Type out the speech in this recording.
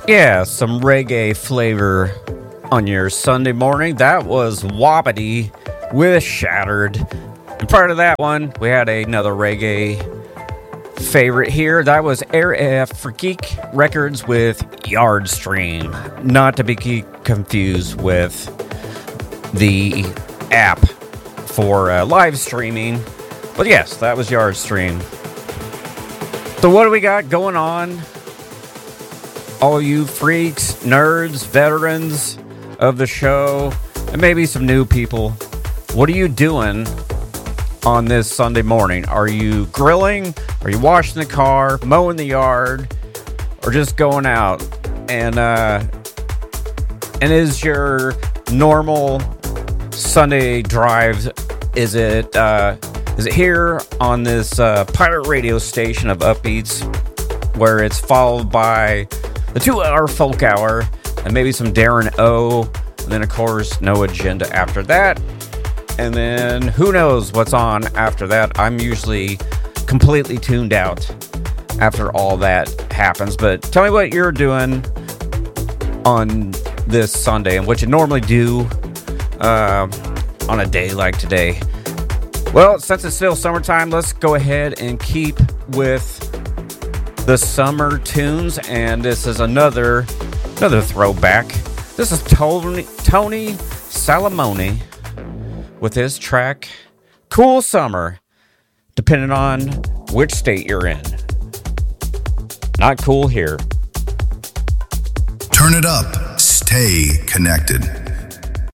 Yeah, some reggae flavor on your Sunday morning. That was Wapiti with Shattered. And prior to that one, we had another reggae favorite here. That was Air Afrique Records with Yardstream. Not to be confused with the app for live streaming. But yes, that was Yardstream. So what do we got going on? All you freaks, nerds, veterans of the show, and maybe some new people. What are you doing on this Sunday morning? Are you grilling? Are you washing the car, mowing the yard, or just going out? And is your normal Sunday drive, is it here on this pirate radio station of Upbeats, where it's followed by the 2-hour folk hour and maybe some Darren O, and then of course No Agenda after that, and then who knows what's on after that. I'm usually completely tuned out after all that happens. But tell me what you're doing on this Sunday and what you normally do on a day like today. Well, since it's still summertime, let's go ahead and keep with the summer tunes, and this is another throwback. This is Tony Salamone with his track Cool Summer, depending on which state you're in. Not cool here. Turn it up. Stay connected.